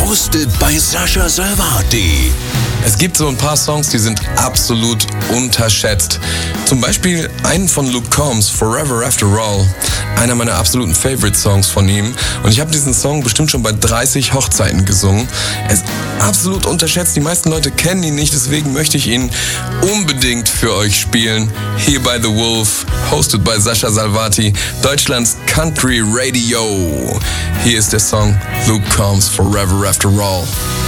hosted by Sascha Salvati. Es gibt so ein paar Songs, die sind absolut unterschätzt. Zum Beispiel einen von Luke Combs, Forever After All. Einer meiner absoluten Favorite-Songs von ihm. Und ich habe diesen Song bestimmt schon bei 30 Hochzeiten gesungen. Er ist absolut unterschätzt. Die meisten Leute kennen ihn nicht, deswegen möchte ich ihn unbedingt für euch spielen. Here by the Wolf, hosted by Sascha Salvati, Deutschlands Country Radio. Hier ist der Song Luke Combs, Forever After All.